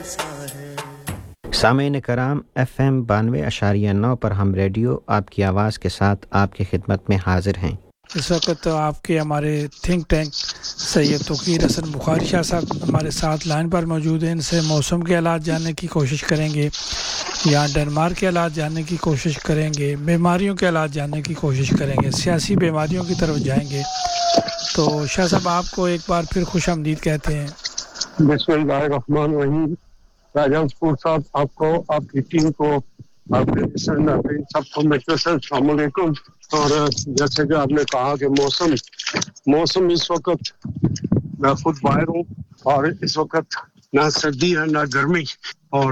سامعین کرام FM 92.9 پر ہم ریڈیو آپ کی آواز کے ساتھ آپ کی خدمت میں حاضر ہیں۔ اس وقت آپ کے ہمارے تھنک ٹینک سید توقیر حسن بخاری شاہ صاحب ہمارے ساتھ لائن پر موجود ہیں۔ ان سے موسم کے حالات جاننے کی کوشش کریں گے، یا ڈنمارک کے حالات جاننے کی کوشش کریں گے، بیماریوں کے حالات جاننے کی کوشش کریں گے، سیاسی بیماریوں کی طرف جائیں گے۔ تو شاہ صاحب آپ کو ایک بار پھر خوش آمدید کہتے ہیں۔ بسم اللہ الرحمن الرحیم۔ راجہ سپور صاحب، آپ کو، آپ کی ٹیم کو، آپ کے سب کو میرے سے السلام علیکم۔ اور جیسے کہ آپ نے کہا کہ موسم اس وقت، میں خود باہر ہوں اور اس وقت نہ سردی ہے نہ گرمی، اور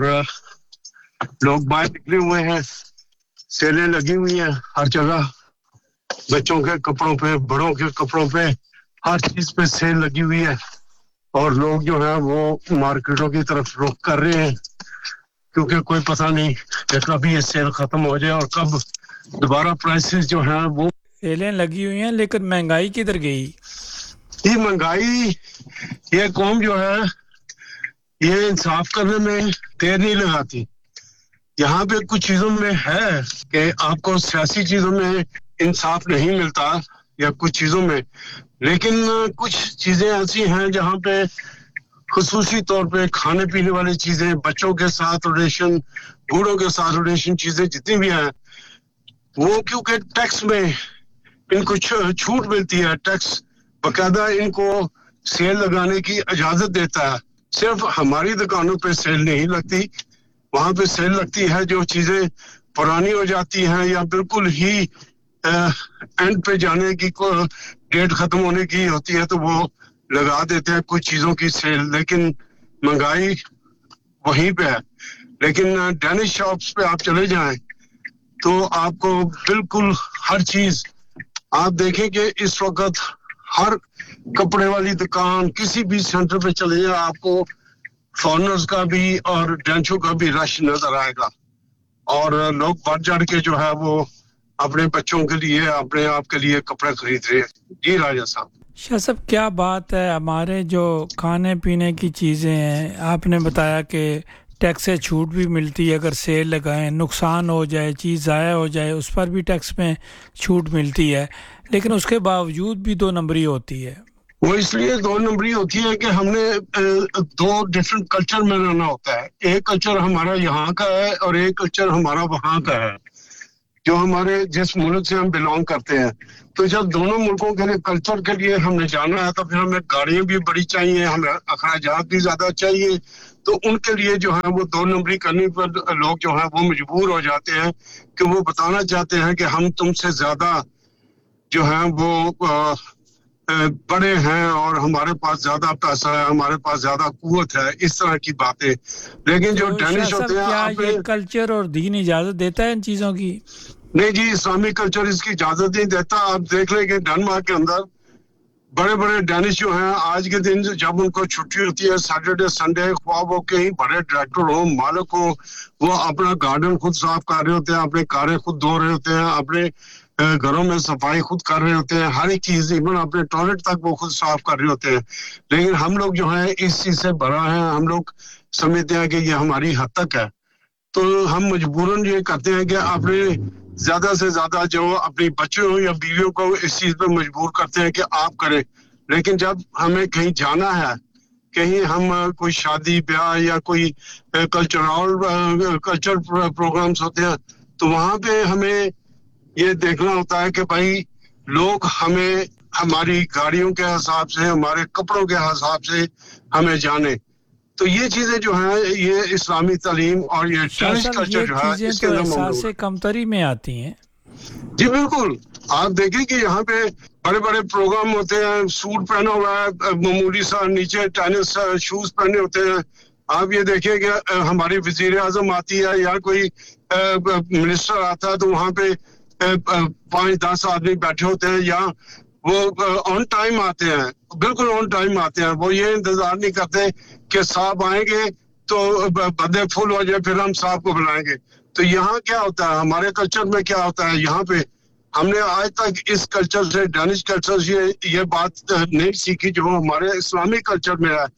لوگ باہر نکلے ہوئے ہیں، سیلیں لگی ہوئی ہیں ہر جگہ، بچوں کے کپڑوں پہ، بڑوں کے کپڑوں پہ، ہر چیز پہ سیل لگی ہوئی ہے، اور لوگ جو ہیں وہ مارکیٹوں کی طرف رخ کر رہے ہیں، کیونکہ کوئی پتہ نہیں کہ کب یہ سیل ختم ہو جائے اور کب دوبارہ پرائسز جو ہیں وہ سیلیں لگی ہوئی ہیں، لیکن مہنگائی کدھر گئی؟ یہ مہنگائی، یہ قوم جو ہے یہ انصاف کرنے میں دیر نہیں لگاتی۔ یہاں پہ کچھ چیزوں میں ہے کہ آپ کو سیاسی چیزوں میں انصاف نہیں ملتا، یا کچھ چیزوں میں، لیکن کچھ چیزیں ایسی ہیں جہاں پہ خصوصی طور پہ کھانے پینے والی چیزیں، بچوں کے ساتھ ریلیشن، بوڑھوں کے ساتھ ریلیشن، چیزیں جتنی بھی ہیں وہ کیونکہ ٹیکس میں ان کو چھوٹ ملتی ہے، ٹیکس باقاعدہ ان کو سیل لگانے کی اجازت دیتا ہے۔ صرف ہماری دکانوں پہ سیل نہیں لگتی، وہاں پہ سیل لگتی ہے جو چیزیں پرانی ہو جاتی ہیں یا بالکل ہی اینڈ پہ جانے کی ڈیٹ ختم ہونے کی ہوتی ہے تو وہ لگا دیتے ہیں کچھ چیزوں کی سیل، لیکن مہنگائی وہیں پہ ہے۔ لیکن ڈینش شاپس پہ آپ چلے جائیں تو آپ کو بالکل ہر چیز، آپ دیکھیں کہ اس وقت ہر کپڑے والی دکان، کسی بھی سینٹر پہ چلے جائیں، آپ کو فارنرز کا بھی اور ڈینچوں کا بھی رش نظر آئے گا، اور لوگ بڑھ چڑھ کے جو ہے وہ اپنے بچوں کے لیے، اپنے آپ کے لیے کپڑے خرید رہے ہیں۔ جی راجہ صاحب۔ شاہ صاحب کیا بات ہے، ہمارے جو کھانے پینے کی چیزیں ہیں، آپ نے بتایا کہ ٹیکس سے چھوٹ بھی ملتی ہے اگر سیل لگائیں، نقصان ہو جائے، چیز ضائع ہو جائے، اس پر بھی ٹیکس میں چھوٹ ملتی ہے، لیکن اس کے باوجود بھی 2 نمبری ہوتی ہے۔ وہ اس لیے 2 نمبری ہوتی ہے کہ ہم نے 2 ڈفرینٹ کلچر میں رہنا ہوتا ہے۔ ایک کلچر ہمارا یہاں کا ہے اور ایک کلچر ہمارا وہاں کا ہے، جو ہمارے جس ملک سے ہم بلانگ کرتے ہیں۔ تو جب دونوں ملکوں کے کلچر کے لیے ہم نے جانا ہے تو پھر ہمیں گاڑیاں بھی بڑی چاہیے، ہمیں اخراجات بھی زیادہ چاہیے، تو ان کے لیے جو ہے وہ 2 نمبری کرنے پر لوگ جو ہیں وہ مجبور ہو جاتے ہیں کہ وہ بتانا چاہتے ہیں کہ ہم تم سے زیادہ جو ہیں وہ بڑے ہیں اور ہمارے پاس زیادہ پیسہ ہے، ہمارے پاس زیادہ قوت ہے، اس طرح کی باتیں۔ لیکن جو ڈینش ہوتے ہیں، کیا یہ کلچر اور دین اجازت دیتا ہے ان چیزوں کی؟ نہیں جی، اسلامی کلچر اس کی اجازت نہیں دیتا۔ آپ دیکھ لیں کہ ڈنمارک کے اندر بڑے بڑے ڈینش جو ہیں، آج کے دن جب ان کو چھٹی ہوتی ہے سیٹرڈے سنڈے، خواہ وہ کہیں بڑے ڈائریکٹر ہوں، مالک ہوں، وہ اپنا گارڈن خود صاف کر رہے ہوتے ہیں، اپنے کاریں خود دھو رہے ہوتے ہیں، اپنے گھروں میں صفائی خود کر رہے ہوتے ہیں، ہر ایک چیز، ایون اپنے ٹوائلٹ تک وہ خود صاف کر رہے ہوتے ہیں۔ لیکن ہم لوگ جو ہیں اس چیز سے بڑا ہیں، ہم لوگ سمجھتے ہیں کہ یہ ہماری حد تک ہے، تو ہم مجبوراً یہ کرتے ہیں کہ اپنے زیادہ سے زیادہ جو اپنی بچوں یا بیویوں کو اس چیز پہ مجبور کرتے ہیں کہ آپ کریں۔ لیکن جب ہمیں کہیں جانا ہے، کہیں ہم کوئی شادی بیاہ یا کوئی کلچر پروگرامز ہوتے ہیں، تو وہاں پہ ہمیں یہ دیکھنا ہوتا ہے کہ بھائی لوگ ہمیں ہماری گاڑیوں کے حساب سے، ہمارے کپڑوں کے حساب سے ہمیں جانے۔ تو یہ چیزیں جو ہیں، یہ اسلامی تعلیم اور یہ ڈینش کلچر جو ہے، اس کے اندر احساس کمتری میں آتی ہیں۔ جی بالکل، آپ دیکھیں کہ یہاں پہ بڑے بڑے پروگرام ہوتے ہیں، سوٹ پہنا ہوا ہے، معمولی سا نیچے ٹینس شوز پہنے ہوتے ہیں۔ آپ یہ دیکھیں کہ ہماری وزیر اعظم آتی ہے یا کوئی منسٹر آتا ہے تو وہاں پہ 5-10 آدمی بیٹھے ہوتے ہیں، یا وہ آن ٹائم آتے ہیں، بالکل آن ٹائم آتے ہیں۔ وہ یہ انتظار نہیں کرتے کہ صاحب آئیں گے تو بدے فل ہو جائے پھر ہم صاحب کو بلائیں گے۔ تو یہاں کیا ہوتا ہے، ہمارے کلچر میں کیا ہوتا ہے، یہاں پہ ہم نے آج تک اس کلچر سے، ڈینش کلچر سے یہ بات نہیں سیکھی جو ہمارے اسلامی کلچر میں ہے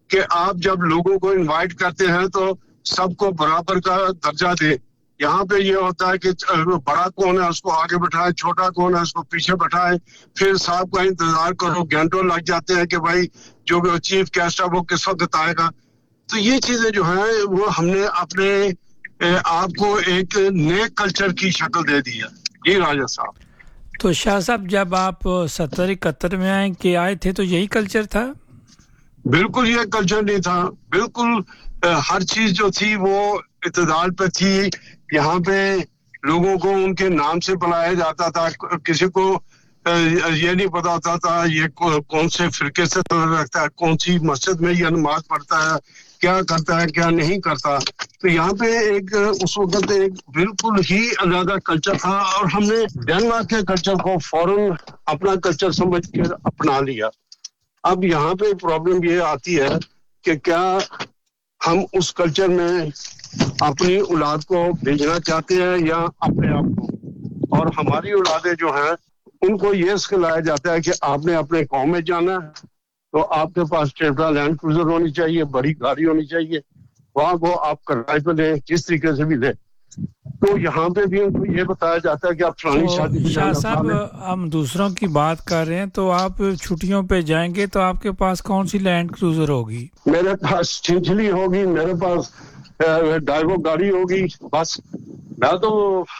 کہ آپ جب لوگوں کو انوائٹ کرتے ہیں تو سب کو برابر کا درجہ دیں. یہاں پہ یہ ہوتا ہے کہ بڑا کون ہے اس کو آگے بٹھائے, چھوٹا کون ہے اس کو پیچھے بٹھائے, پھر صاحب کا انتظار کرو, گھنٹوں لگ جاتے ہیں کہ بھائی جو چیف گیسٹ ہے وہ کس وقت آئے گا. تو یہ چیزیں جو ہیں وہ ہم نے اپنے آپ کو ایک نئے کلچر کی شکل دے دی ہے. جی راجہ صاحب. تو شاہ صاحب جب آپ 70-71 میں آئے تھے تو یہی کلچر تھا؟ بالکل یہ کلچر نہیں تھا. بالکل ہر چیز جو تھی وہ اعتدال پہ تھی. یہاں پہ لوگوں کو ان کے نام سے بلایا جاتا تھا. کسی کو یہ نہیں پتا ہوتا تھا یہ کون سے فرقے سے رکھتا ہے, کون سی مسجد میں یہ نماز پڑھتا ہے, کیا کرتا ہے کیا نہیں کرتا. تو یہاں پہ ایک اس وقت ایک بالکل ہی علیحدہ کلچر تھا اور ہم نے ڈنمارک کے کلچر کو فوراً اپنا کلچر سمجھ کر اپنا لیا. اب یہاں پہ پرابلم یہ آتی ہے کہ کیا ہم اس کلچر میں اپنی اولاد کو بھیجنا چاہتے ہیں یا اپنے آپ کو. اور ہماری اولادیں جو ہیں ان کو یہ سکھلایا جاتا ہے کہ آپ نے اپنے قوم میں جانا ہے تو آپ کے پاس ٹویوٹا لینڈ کروزر ہونی چاہیے, بڑی گاڑی ہونی چاہیے, وہاں وہ آپ کرائے پہ لیں, جس طریقے سے بھی لیں. تو یہاں پہ بھی ان کو یہ بتایا جاتا ہے کہ آپ فلانی شادی پہ شاہ جانا. صاحب ہم دوسروں کی بات کر رہے ہیں تو آپ چھٹیوں پہ جائیں گے تو آپ کے پاس کون سی لینڈ کروزر ہوگی؟ میرے پاس چنچلی ہوگی, میرے پاس ڈائیو گاڑی ہوگی. بس میں تو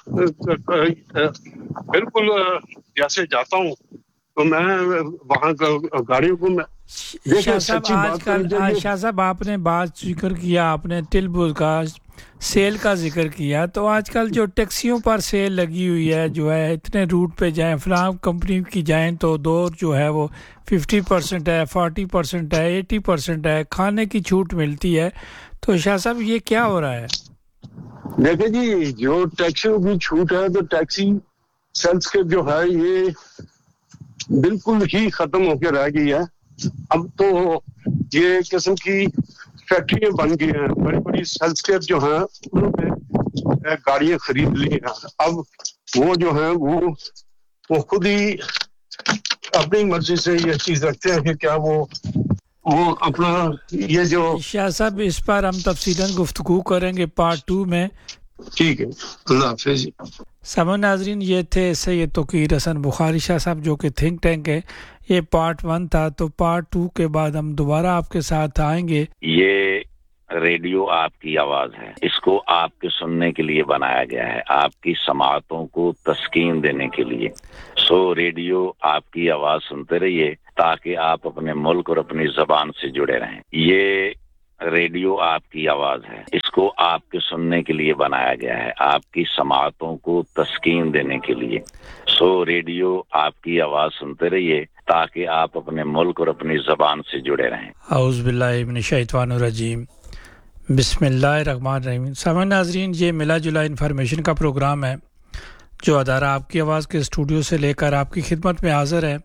بالکل جیسے جاتا ہوں تو میں وہاں گاڑیوں کو شاہ صاحب آپ نے بات ذکر کیا, آپ نے ٹلبل کا سیل کا ذکر کیا. تو آج کل جو ٹیکسیوں پر سیل لگی ہوئی ہے جو ہے اتنے روٹ پہ جائیں فلاں کمپنی کی جائیں تو دور جو ہے وہ 50% ہے, 40% ہے, 80% ہے, کھانے کی چھوٹ ملتی ہے. تو شاہ صاحب یہ کیا ہو رہا ہے؟ دیکھیں جی جو ٹیکسیوں کی چھوٹ ہے تو ٹیکسی سیلز کے جو ہے یہ بالکل ہی ختم ہو کے رہ گئی ہے. اب تو یہ قسم کی فیکٹریاں بن گئی ہیں, بڑی بڑی سیلز کے جو ہیں انہوں نے گاڑیاں خرید لی ہیں. اب وہ جو ہیں وہ خود ہی اپنی مرضی سے یہ چیز رکھتے ہیں کہ کیا وہ اپنا یہ جو. شاہ صاحب اس پر ہم تفصیلاً گفتگو کریں گے پارٹ 2 میں. ٹھیک ہے, اللہ حافظ. سامعین ناظرین یہ تھے سید توقیر حسن بخاری شاہ صاحب جو کہ تھنک ٹینک ہے. یہ پارٹ 1 تھا, تو پارٹ 2 کے بعد ہم دوبارہ آپ کے ساتھ آئیں گے. یہ ریڈیو آپ کی آواز ہے, اس کو آپ کے سننے کے لیے بنایا گیا ہے, آپ کی سماعتوں کو تسکین دینے کے لیے. سو ریڈیو آپ کی آواز سنتے رہیے تاکہ آپ اپنے ملک اور اپنی زبان سے جڑے رہیں. یہ ریڈیو آپ کی آواز ہے, اس کو آپ کے سننے کے لیے بنایا گیا ہے, آپ کی سماعتوں کو تسکین دینے کے لیے. سو ریڈیو آپ کی آواز سنتے رہیے تاکہ آپ اپنے ملک اور اپنی زبان سے جڑے رہیں. اعوذ باللہ من الشیطان الرجیم, بسم اللہ الرحمن الرحیم. سامعین ناظرین یہ ملا جلا انفارمیشن کا پروگرام ہے جو ادارہ آپ کی آواز کے اسٹوڈیو سے لے کر آپ کی خدمت میں حاضر ہے.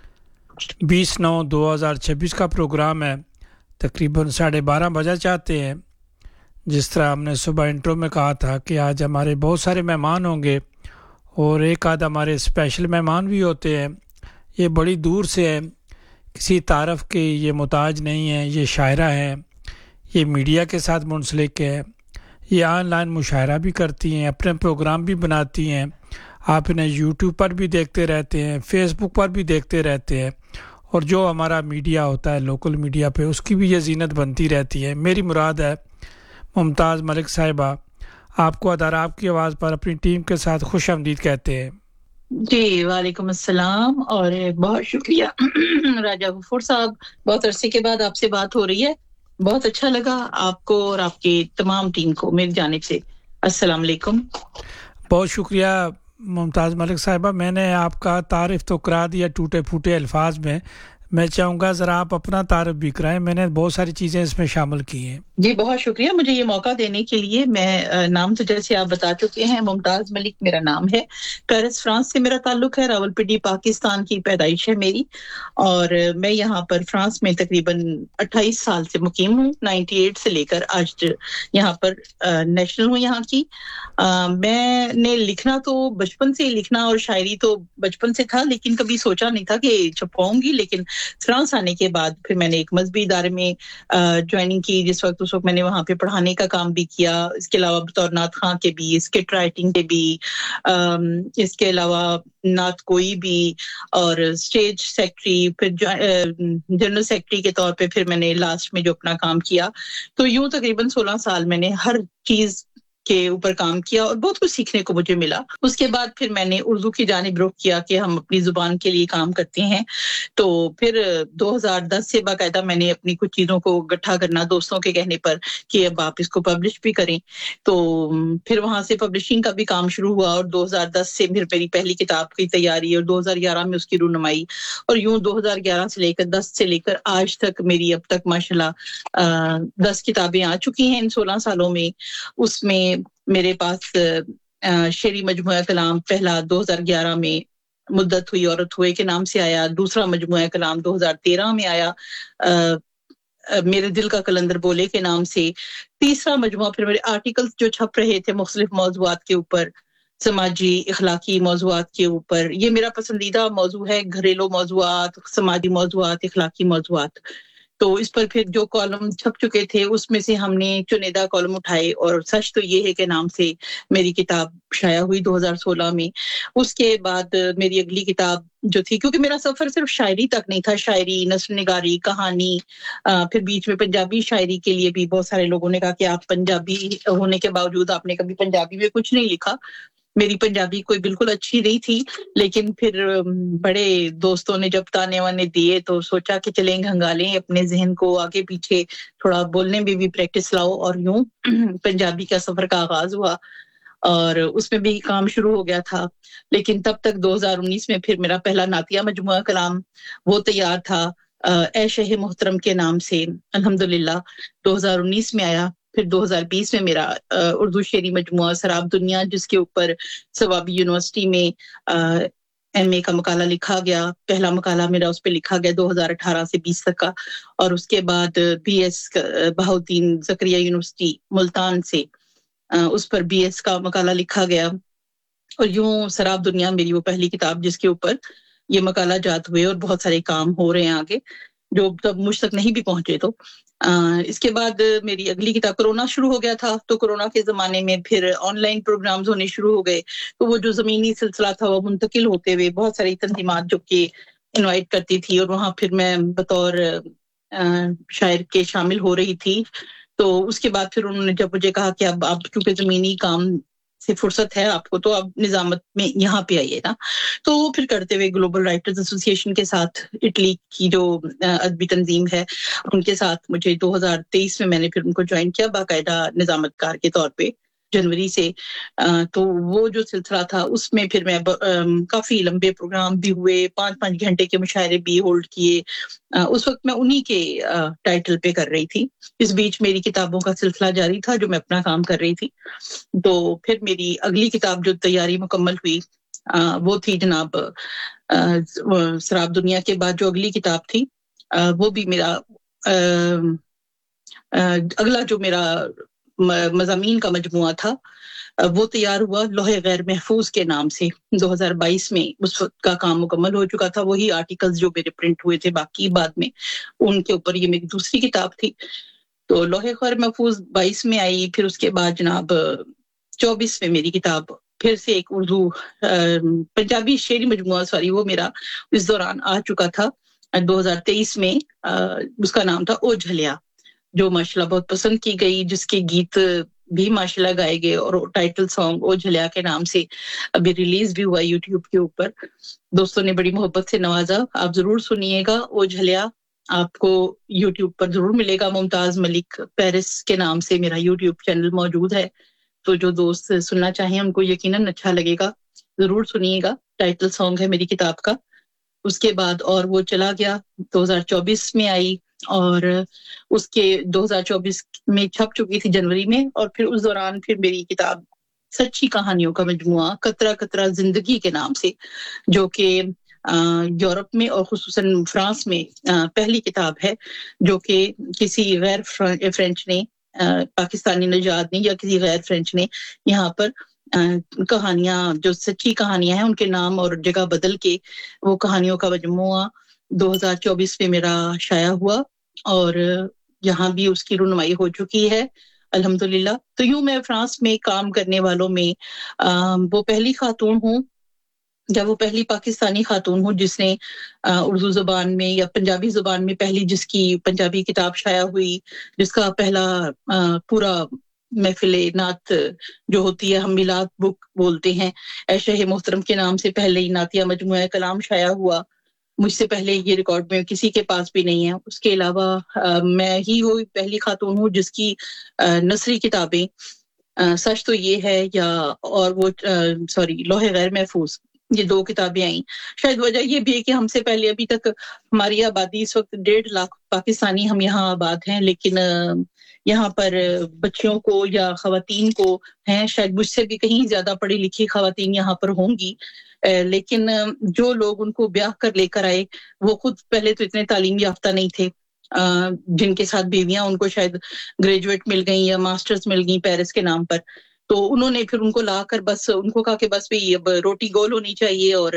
20/9/2026 کا پروگرام ہے. تقریباً 12:30 بجا چاہتے ہیں. جس طرح ہم نے صبح انٹرو میں کہا تھا کہ آج ہمارے بہت سارے مہمان ہوں گے اور ایک آدھ ہمارے اسپیشل مہمان بھی ہوتے ہیں. یہ بڑی دور سے ہے, کسی تعارف کے یہ محتاج نہیں ہے. یہ شاعرہ ہیں, یہ میڈیا کے ساتھ منسلک ہے, یہ آن لائن مشاعرہ بھی کرتی ہیں, اپنے پروگرام بھی بناتی ہیں. آپ انہیں یوٹیوب پر بھی دیکھتے رہتے ہیں, فیس بک پر بھی دیکھتے رہتے ہیں, اور جو ہمارا میڈیا ہوتا ہے لوکل میڈیا پہ اس کی بھی یہ زینت بنتی رہتی ہے. میری مراد ہے ممتاز ملک صاحبہ. آپ کو ادارہ آپ کی آواز پر اپنی ٹیم کے ساتھ خوش آمدید کہتے ہیں. جی وعلیکم السلام, اور بہت شکریہ راجہ غفور صاحب, بہت عرصے کے بعد آپ سے بات ہو رہی ہے. بہت اچھا لگا آپ کو اور آپ کی تمام ٹیم کو میری جانب سے السلام علیکم. بہت شکریہ ممتاز ملک صاحبہ. میں نے آپ کا تعارف تو کرا دیا ٹوٹے پھوٹے الفاظ میں چاہوں گا ذرا آپ اپنا تعارف بھی کرائیں. میں نے بہت ساری چیزیں اس میں شامل کی ہیں. جی بہت شکریہ مجھے یہ موقع دینے کے لیے. میں نام تو جیسے آپ بتا چکے ہیں ممتاز ملک میرا نام ہے. پیرس فرانس سے میرا تعلق ہے. راولپنڈی پاکستان کی پیدائش ہے میری, اور میں یہاں پر فرانس میں تقریباً 28 سال سے مقیم ہوں. 98 سے لے کر آج یہاں پر نیشنل ہوں یہاں کی. میں نے لکھنا تو بچپن سے لکھنا اور شاعری تو بچپن سے تھا, لیکن کبھی سوچا نہیں تھا کہ چھپواؤں گی. لیکن फ्रांस आने के बाद फिर मैंने एक मजहबी इदारे में ज्वाइनिंग की, जिस वक्त उस वक्त मैंने वहाँ पे पढ़ाने का काम भी किया। इसके अलावा बतौर नात खां के भी, स्किट राइटिंग के भी, इसके अलावा नात कोई भी, और स्टेज सेक्रेटरी, फिर जनरल सेक्रेटरी के तौर पे फिर मैंने लास्ट में जो अपना काम किया। तो यूं तकरीबन 16 साल मैंने हर चीज के ऊपर काम किया और बहुत कुछ सीखने को मुझे मिला। उसके बाद फिर मैंने उर्दू की जानिब रुख किया कि हम अपनी जुबान के लिए काम करते हैं। तो फिर 2010 से बाकायदा मैंने अपनी कुछ चीज़ों को इकट्ठा करना दोस्तों के कहने पर कि अब आप इसको पब्लिश भी करें। तो फिर वहाँ से पब्लिशिंग का भी काम शुरू हुआ और 2010 से फिर मेरी पहली किताब की तैयारी और 2011 में उसकी रूनुमाई, और यूं 2011 से लेकर 10 से लेकर आज तक मेरी अब तक माशाल्लाह 10 किताबें आ चुकी हैं इन 16 सालों में। उसमें मेरे पास शेरी मजमुआ कलाम पहला 2011 में मुद्दत हुई औरत हुए के नाम से आया, दूसरा मजमुआ कलाम 2013 में आया मेरे दिल का कलंदर बोले के नाम से, तीसरा मजमुआ फिर मेरे आर्टिकल्स जो छप रहे थे मुख्तलिफ मौज़ूआत के ऊपर, समाजी इखलाकी मौज़ूआत के ऊपर। ये मेरा पसंदीदा मौजू है, घरेलू मौज़ूआत, समाजी मौज़ूआत, इखलाकी मौज़ूआत। तो इस पर फिर जो कॉलम छप चुके थे उसमें से हमने चुनिंदा कॉलम उठाए, और सच तो ये है कि नाम से मेरी किताब शाया हुई 2016 में। उसके बाद मेरी अगली किताब जो थी, क्योंकि मेरा सफर सिर्फ शायरी तक नहीं था, शायरी, नस्र निगारी, कहानी, फिर बीच में पंजाबी शायरी के लिए भी बहुत सारे लोगों ने कहा कि आप पंजाबी होने के बावजूद आपने कभी पंजाबी में कुछ नहीं लिखा। मेरी पंजाबी कोई बिल्कुल अच्छी नहीं थी, लेकिन फिर बड़े दोस्तों ने जब ताने वाने दिए तो सोचा कि चलें घंगालें अपने जहन को आगे पीछे, थोड़ा बोलने में भी प्रैक्टिस लाओ, और यूं पंजाबी का सफर का आगाज हुआ और उसमें भी काम शुरू हो गया था। लेकिन तब तक 2019 में फिर मेरा पहला नातिया मजमुआ कलाम वो तैयार था ए शहे मोहतरम के नाम से, अल्हम्दुलिल्लाह 2019 में आया। फिर 2020 में मेरा उर्दू शेरी मजमुआ सराब दुनिया, जिसके ऊपर सवाबी यूनिवर्सिटी में एमए का मकाला लिखा गया, पहला मकाला मेरा उस पे लिखा गया 2018 से 20 तक का, और उसके बाद बीएस बहाउद्दीन ज़करिया यूनिवर्सिटी मुल्तान से उस पर बीएस का मकाला लिखा गया। और यूं सराब दुनिया मेरी वो पहली किताब जिसके ऊपर ये मकाला जात हुए, और बहुत सारे काम हो रहे हैं आगे जो तब मुझ तक नहीं भी पहुंचे। तो इसके बाद मेरी अगली किताब, कोरोना शुरू हो गया था, तो कोरोना के ज़माने में फिर ऑनलाइन प्रोग्राम्स होने शुरू हो गए। तो वो जो ज़मीनी सिलसिला था वो मुंतकिल होते हुए बहुत सारी तंजीमात जो कि इनवाइट करती थी, और वहाँ फिर मैं बतौर शायर के शामिल हो रही थी। तो उसके बाद फिर उन्होंने जब मुझे कहा कि अब आप चूंकि ज़मीनी काम से फुर्सत है आपको, तो अब निजामत में यहाँ पे आइए ना। तो फिर करते हुए ग्लोबल राइटर्स एसोसिएशन के साथ, इटली की जो अदबी तंजीम है, उनके साथ मुझे 2023 में मैंने फिर उनको ज्वाइन किया बाकायदा निजामतकार के तौर पे जनवरी से। तो वो जो सिलसिला था उसमें फिर मैं काफी लंबे प्रोग्राम भी हुए, 5-5 घंटे के मुशायरे भी होल्ड किए। उस वक्त मैं उन्हीं के टाइटल पे कर रही थी। इस बीच मेरी किताबों का सिलसिला जारी था जो मैं अपना काम कर रही थी। तो फिर मेरी अगली किताब जो तैयारी मुकम्मल हुई वो थी जनाब सराब दुनिया के बाद जो अगली किताब थी वो भी मेरा अगला जो मेरा मज़ामीन का मजमुआ था वो तैयार हुआ लोहे गैर महफूज के नाम से। 2022 में उस वक्त का काम मुकम्मल हो चुका था। वही आर्टिकल्स जो मेरे प्रिंट हुए थे बाकी बाद में, उनके ऊपर ये मेरी दूसरी किताब थी। तो लोहे गैर महफूज 22 में आई। फिर उसके बाद जनाब 24 में मेरी किताब फिर से एक उर्दू पंजाबी शेरी मजमुआ सॉरी वो मेरा इस दौरान आ चुका था 2023 में। उसका नाम था ओ झलिया, जो माशाल्लाह बहुत पसंद की गई, जिसके गीत भी माशाल्लाह गाए गए, और टाइटल सॉन्ग ओ झलिया के नाम से अभी रिलीज भी हुआ यूट्यूब के ऊपर। दोस्तों ने बड़ी मोहब्बत से नवाजा, आप जरूर सुनिएगा। ओ झलिया आपको यूट्यूब पर जरूर मिलेगा। मुमताज मलिक पेरिस के नाम से मेरा यूट्यूब चैनल मौजूद है, तो जो दोस्त सुनना चाहें उनको यकीनन अच्छा लगेगा, जरूर सुनिएगा। टाइटल सॉन्ग है मेरी किताब का। उसके बाद और वो चला गया 2024 में आई, और उसके 2024 में छप चुकी थी जनवरी में। और फिर उस दौरान फिर मेरी किताब सच्ची कहानियों का मजमुआ कतरा कतरा जिंदगी के नाम से, जो कि यूरोप में और खुसूसन फ्रांस में पहली किताब है जो कि किसी गैर फ्रेंच ने, पाकिस्तानी नजाद ने या किसी गैर फ्रेंच ने यहाँ पर कहानियां, जो सच्ची कहानियां हैं उनके नाम और जगह बदल के वो कहानियों का मजमुआ 2024 में मेरा शाया हुआ और यहाँ भी उसकी रुनमाई हो चुकी है अल्हम्दुलिल्लाह। तो यूं मैं फ्रांस में काम करने वालों में वो पहली खातून हूँ, जब वो पहली पाकिस्तानी खातून हूँ जिसने उर्दू ज़ुबान में या पंजाबी ज़ुबान में पहली जिसकी पंजाबी किताब शाया हुई, जिसका पहला पूरा महफिले नात जो होती है, हम मिलाद बुक बोलते हैं, ऐशे मोहतरम के नाम से पहले ही नातिया मजमुआ कलाम शाया हुआ। मुझसे पहले ये रिकॉर्ड में किसी के पास भी नहीं है। उसके अलावा मैं ही वो पहली खातून हूँ जिसकी नसरी किताबें सच तो ये है या और वो लौहे गैर महफूज, ये 2 किताबें आई। शायद वजह ये भी है कि हमसे पहले अभी तक हमारी आबादी इस वक्त 1.5 लाख पाकिस्तानी हम यहाँ आबाद हैं, लेकिन यहाँ पर बच्चियों को या खवातीन को हैं, शायद मुझसे भी कहीं ज्यादा पढ़ी लिखी खवातीन यहाँ पर होंगी, लेकिन जो लोग उनको ब्याह कर लेकर आए वो खुद पहले तो इतने तालीम याफ्ता नहीं थे, जिनके साथ बीवियां उनको शायद ग्रेजुएट मिल गई या मास्टर्स मिल गई पेरिस के नाम पर, तो उन्होंने फिर उनको लाकर बस उनको कहा कि बस भी अब रोटी गोल होनी चाहिए और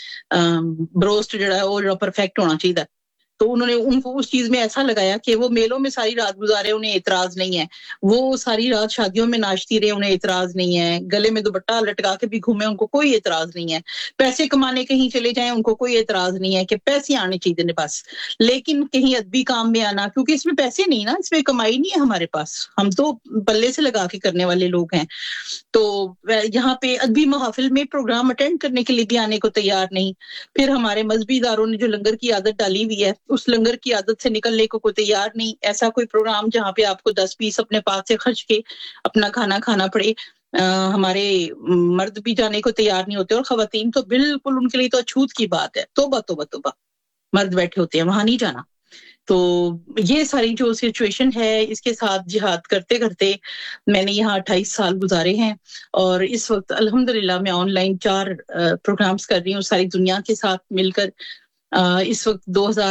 ब्रोस्ट जो है वो परफेक्ट होना चाहिए। तो उन्होंने उनको उस चीज में ऐसा लगाया कि वो मेलों में सारी रात गुजारे, उन्हें एतराज नहीं है, वो सारी रात शादियों में नाचती रहे, उन्हें एतराज नहीं है, गले में दुपट्टा लटका के भी घूमे, उनको कोई एतराज नहीं है, पैसे कमाने कहीं चले जाएं उनको कोई एतराज नहीं है कि पैसे आने चाहिए ने बस, लेकिन कहीं अदबी काम में आना, क्योंकि इसमें पैसे नहीं ना, इसमें कमाई नहीं है हमारे पास, हम तो पल्ले से लगा के करने वाले लोग हैं। तो यहाँ पे अदबी महफिल में प्रोग्राम अटेंड करने के लिए भी आने को तैयार नहीं। फिर हमारे मजहबी इदारों ने जो लंगर की आदत डाली हुई है, उस लंगर की आदत से निकलने को कोई तैयार नहीं। ऐसा कोई प्रोग्राम जहाँ पे आपको 10 पीस अपने पास से खर्च के अपना खाना खाना पड़े, हमारे मर्द भी जाने को तैयार नहीं होते और खवातीन तो बिल्कुल उनके लिए तो अछूत की बात है, तौबा तौबा तौबा, मर्द बैठे होते हैं, वहां नहीं जाना। तो ये सारी जो सिचुएशन है, इसके साथ जिहाद करते करते मैंने यहाँ 28 साल गुजारे हैं और इस वक्त अल्हम्दुलिल्लाह मैं ऑनलाइन 4 प्रोग्राम्स कर रही हूँ सारी दुनिया के साथ मिलकर। इस वक्त